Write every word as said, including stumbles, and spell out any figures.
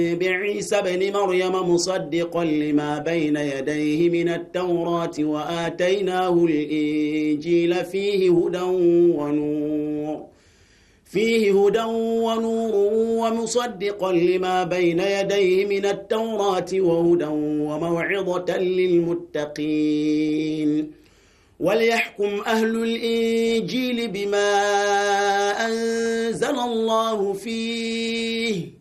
بعيسى بن مريم مصدقا لما بين يديه من التوراة وآتيناه الإنجيل فيه هدى ونور فيه هدى ونور ومصدقا لما بين يديه من التوراة وهدى وموعظة للمتقين وليحكم أهل الإنجيل بما أنزل الله فيه